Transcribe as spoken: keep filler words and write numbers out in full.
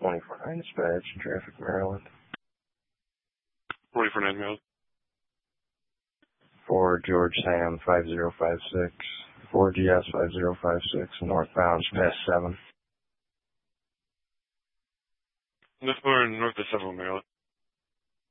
twenty-four nine dispatch, traffic, Maryland. twenty-four nine Maryland. For George Sam five zero five six, four G S five zero five six, northbound, past seven. Northbound, north of seven, Maryland.